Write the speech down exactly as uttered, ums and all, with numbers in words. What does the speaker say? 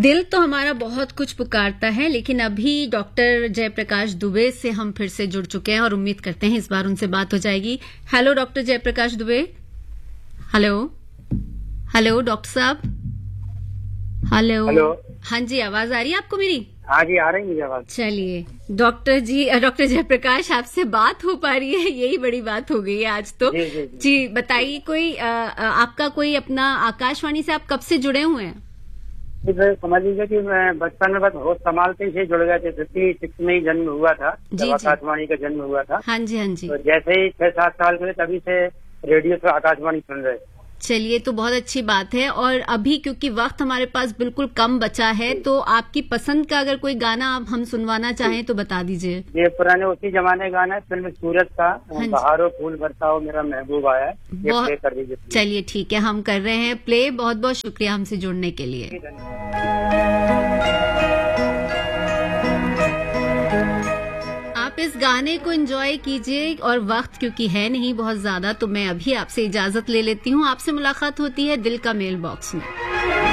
दिल तो हमारा बहुत कुछ पुकारता है, लेकिन अभी डॉक्टर जयप्रकाश दुबे से हम फिर से जुड़ चुके हैं और उम्मीद करते हैं इस बार उनसे बात हो जाएगी। Hello doctor Jayaprakash Dubey. Hello hello doctor साहब। Hello hello. हाँ जी, आवाज आ रही है आपको मेरी? हाँ जी, आ रही है मुझे आवाज। चलिए डॉक्टर जी, डॉक्टर जयप्रकाश आपसे बात हो पा रही है, यही बड़ी बात हो गई है आज तो। जी, जी, जी। जी बताइए, कोई आ, आपका कोई अपना आकाशवाणी से आप कब से जुड़े हुए हैं? फिर समझ लीजिए कि मैं बचपन में बस होश संभालते ही जुड़ गए थे। फिफ्टी सिक्स में ही जन्म हुआ था, जी, जब जी। आकाशवाणी का जन्म हुआ था। हाँ जी हाँ जी। तो जैसे ही छह सात साल के तभी से रेडियो से आकाशवाणी सुन रहे। चलिए, तो बहुत अच्छी बात है। और अभी क्योंकि वक्त हमारे पास बिल्कुल कम बचा है, तो आपकी पसंद का अगर कोई गाना आप हम सुनवाना चाहें तो बता दीजिए। ये पुराने उसी जमाने गाना है, फिल्म सूरज का हाँ जी। बहारो फूल बरसाओ मेरा महबूब आया है, ये बहुत- प्ले कर दीजिए please। चलिए ठीक है, हम कर रहे हैं प्ले। बहुत बहुत शुक्रिया हमसे जुड़ने के लिए। आप इस गाने को एंजॉय कीजिए, और वक्त क्योंकि है नहीं बहुत ज्यादा, तो मैं अभी आपसे इजाजत ले लेती हूँ। आपसे मुलाकात होती है दिल का मेल बॉक्स में।